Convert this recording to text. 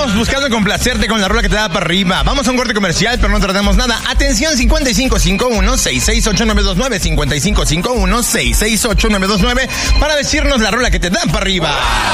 Seguimos buscando complacerte con la rola que te da para arriba. Vamos a un corte comercial, pero no tardamos nada. Atención, 5551-668-929, 5551-668-929, para decirnos la rola que te da para arriba.